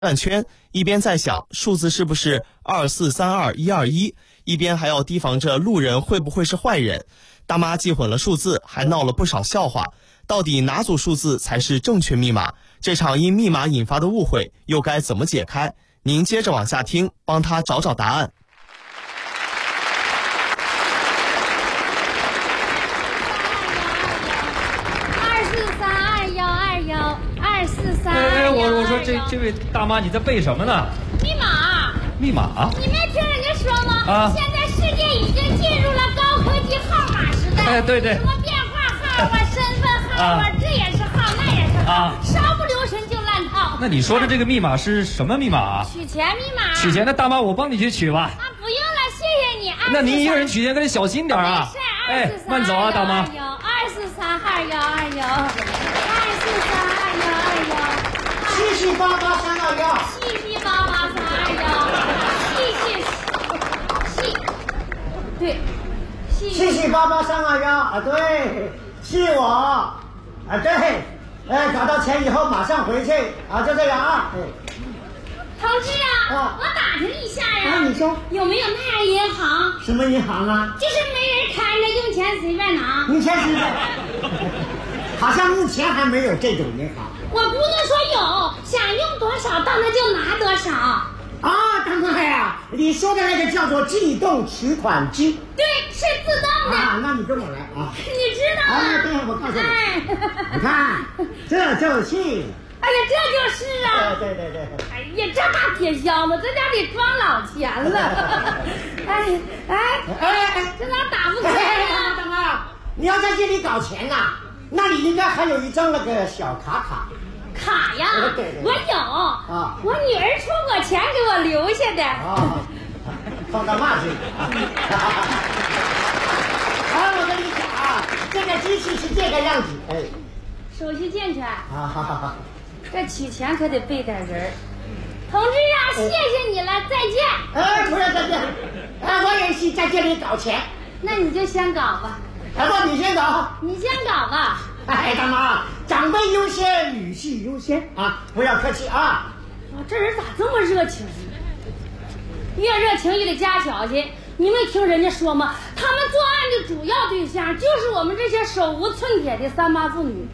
转圈，一边在想数字是不是2432121，一边还要提防着路人会不会是坏人。大妈记混了数字，还闹了不少笑话。到底哪组数字才是正确密码？这场因密码引发的误会又该怎么解开？您接着往下听，帮他找找答案。 我说这位大妈，你在背什么呢？ 密码。 密码？ 你没听人家说吗？ 啊！ 现在世界已经进入了高科技号码时代。 哎，对。 什么变化号啊、身份号啊，这也是号，那也是号，稍不留神就烂套。 那你说的这个密码是什么密码？ 取钱密码。 取钱的大妈，我帮你去取吧。 啊，不用了，谢谢你。 那您一个人取钱可得小心点啊。 没事。 哎，慢走啊，大妈。 2432121。对 ，7788321啊，对，是我啊，对，找到钱以后马上回去啊，就这样啊。 同志啊，我打听一下呀， 你说有没有那样银行？ 什么银行啊？ 就是没人看着，用钱随便拿。 用钱随便，好像目前还没有这种银行。 我姑娘说有，想用多少到那就拿多少。 啊，大妈呀，你说的那个叫做自动取款机。 对，是自动的。 啊，那你跟我来啊。 你知道吗？ 对，我告诉你。你看，这就是。 哎呀，这就是啊！ 对。 哎呀，这大铁箱子，这家得装老钱了。这咋打不开呀？ 大妈，你要在这里搞钱呐，那你应该还有一张那个小卡。 卡呀， 对我有啊，我女儿出国前给我留下的。 放到嘛去？我跟你讲啊，这个机器是这个样子， 手续健全。 好。 这取钱可得备点人。同志啊，谢谢你了，再见。 不要再见。我也是在这里搞钱。 那你就先搞吧。 不，你先搞。 你先搞吧。 大妈，长辈优先，女婿优先啊！不要客气啊。 这人咋这么热情？越热情越得加小心。你没听人家说吗？他们作案的主要对象就是我们这些手无寸铁的三八妇女。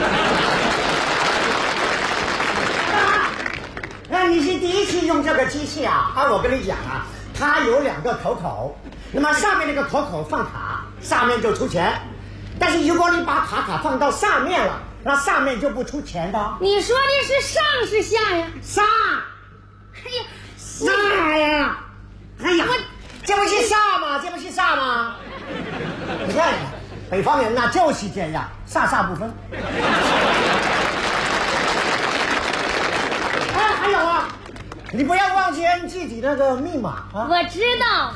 你是第一次用这个机器啊？我跟你讲啊，它有2个口，那么上面那个口放卡，上面就出钱。但是如果你把卡放到上面了，那上面就不出钱的。 你说的是上是下呀？ 上。下呀！这不是下吗？你看，北方人呐就是这样，煞不分。还有啊，你不要忘记按自己那个密码啊！ 我知道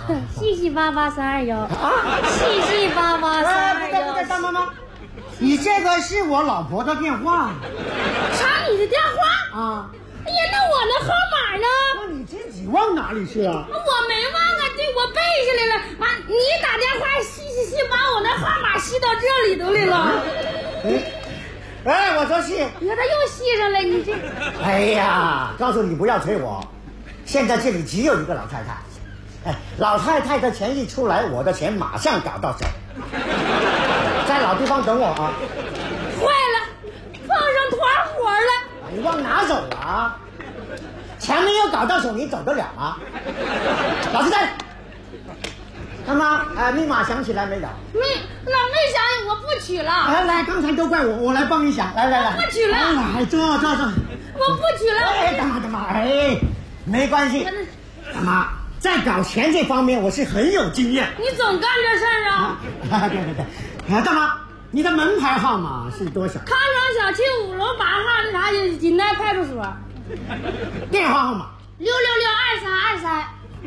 ，7788321。7788321。 不对，大妈，你这个是我老婆的电话。 查你的电话？ 啊！ 哎呀，那我的号码呢？ 那你自己往哪里去了？ 我没忘啊，对，我背下来了。你打电话吸，把我的号码吸到这里头来了。 我说是。 你看他又吸上了，你这。 哎呀，告诉你不要催我，现在这里只有一个老太太。老太太的钱一出来，我的钱马上搞到手。在老地方等我啊。 坏了，碰上团伙了。 你往哪走啊？钱没有搞到手，你走得了吗？老实在。大妈，密码想起来没有？ 没想起，我不取了。 来，刚才都怪我来帮你想。来， 不取了。 来，坐。 我不取了。 大妈，没关系。大妈，在搞钱这方面我是很有经验。 你总干这事儿啊？ 对。大妈，你的门牌号码是多少？ 康庄小区5楼8号那啥锦南派出所。 电话号码 6662323。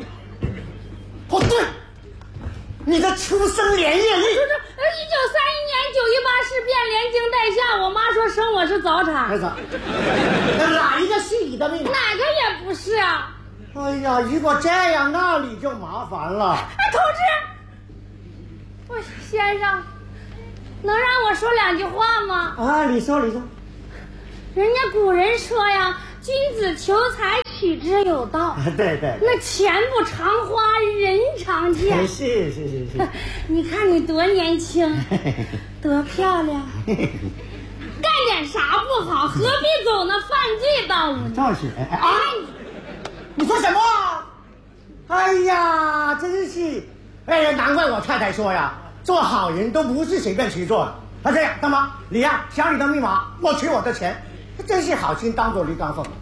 对。你的出生年月日？1931 年918事变，连惊带吓。我妈说生我是早产。 哪一个是你的命？ 哪个也不是啊。 哎呀，如果这样，那你就麻烦了。 同志，先生，能让我说2句话吗？ 你说。 人家古人说呀， 君子求财，取之有道。 对对， 那钱不常花，人常见。 是。 你看你多年轻，多漂亮，干点啥不好？何必走那犯罪道路呢？ 赵雪啊，你说什么？哎呀，真是，哎呀，难怪我太太说呀，做好人都不是随便去做的。那这样，大妈，你呀，想你的密码，我取我的钱，真是好心当做驴肝凤。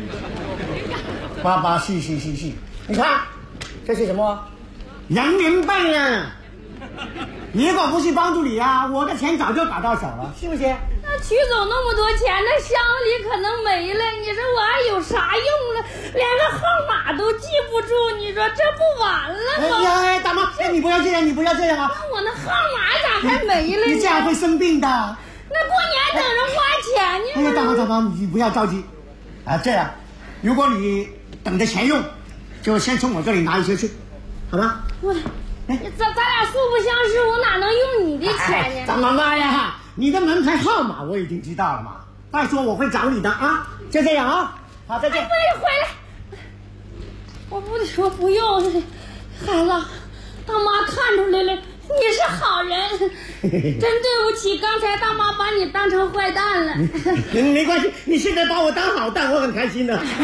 爸爸，是，你看，这是什么？人民币呀！如果不是帮助你啊，我的钱早就打到手了，是不是？ 那取走那么多钱，那箱里可能没了。你说我还有啥用了？连个号码都记不住，你说这不完了吗？ 哎呀，大妈，你不要这样，啊！ 那我那号码咋还没了呢？ 你这样会生病的。 那过年等着花钱呢。 哎呀，大妈，你不要着急啊！这样，如果你等着钱用，就先从我这里拿一些去，好吧？ 咱俩素不相识，我哪能用你的钱呢？ 张妈妈呀，你的门牌号码我已经知道了嘛，再说我会找你的啊，就这样啊，好，再见。 不得回来，我不用，孩子，大妈看出来了，你是好人，真对不起，刚才大妈把你当成坏蛋了。 没关系，你现在把我当好蛋，我很开心的。 你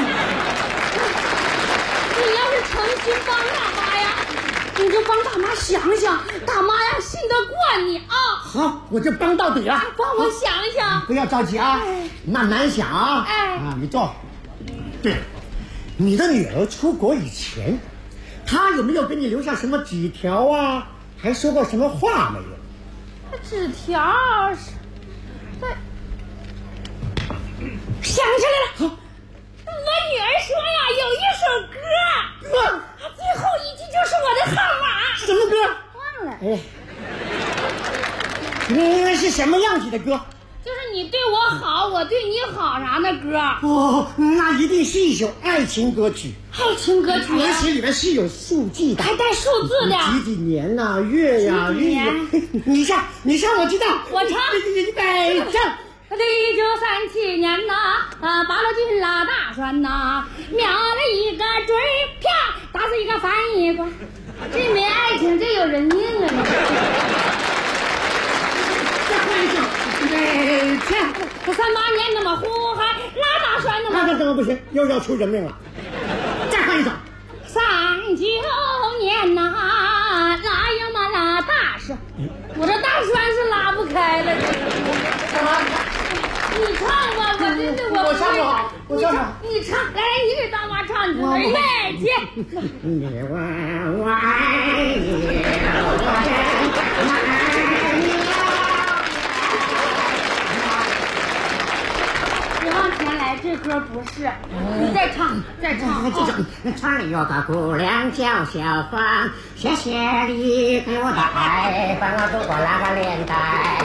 要是诚心帮大妈呀，你就帮大妈想想，大妈呀信得过你啊。 好，我就帮到底了。 帮我想想， 不要着急啊，慢慢想啊。你坐。对，你的女儿出国以前，她有没有给你留下什么纸条啊？还说过什么话没有？ 纸条是，对，想起来了。我女儿说呀，有一首歌，最后一句就是我的号码。 什么歌？ 忘了。 那是什么样子的歌？ 就是你对我好，我对你好啥的歌。 哦，那一定是一首爱情歌曲。 爱情歌曲， 而且里面是有数字的， 还带数字的。 几年呐，月呀，日呀。你唱，我知道。 我唱。 预备，唱。 1937年呐，八路军拉大栓呐，瞄了一个准啪，打死一个翻译官。这没爱情，这有人命啊！ 再换一首，对，唱。 38年那么呼喊拉大栓的嘛， 那怎么不行？又要出人命了。再换一首。 39年呐，拉呀嘛拉大栓，我这大栓是拉不开了。你唱吧，我真的我唱不好， 你唱，来，你给大妈唱，你这再见。 我爱你， 别往前来，这歌不是，你再唱。 唱有个姑娘叫小芳，谢谢你给我的爱，帮我度过那个年代。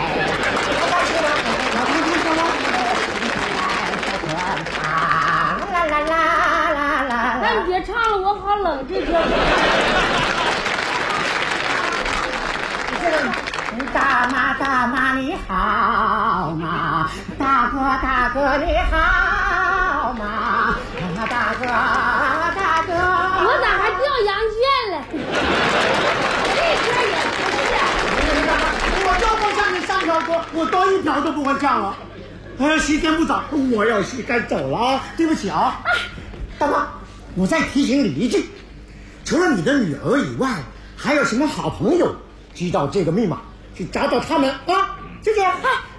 那你别唱了，我好冷这歌。 大妈你好吗？大哥你好吗？大哥， 我咋还掉羊圈了？这歌也不是。 我就不像你3条歌，我多1条都不会唱了。时间不早，我要是该走了啊，对不起啊。大妈，我再提醒你一句，除了你的女儿以外，还有什么好朋友知道这个密码，去找找他们啊，就这样。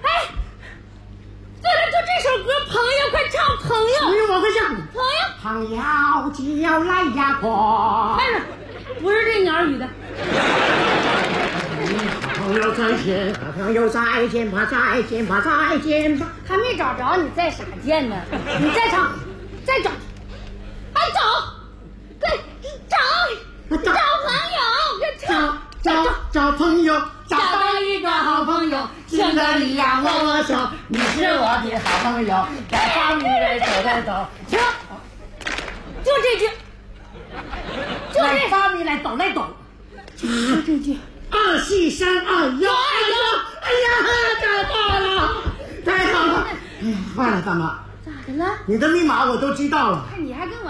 对了，就这首歌，朋友，快唱朋友。 我会唱。朋友就来呀过。 不是这鸟语的。 朋友再见，朋友再见吧，再见吧，再见吧。 还没找着，你再傻见呢？你再唱，再找，对，找朋友， 找朋友， 找到一个好朋友， 现在你呀握握手，你是我的好朋友，在房里来走。 就这句， 在房里来走， 就这句。 2、4、3、2、1，找到了，太好了！坏了，大妈， 怎么了？ 你的密码我都知道了。 看你还跟我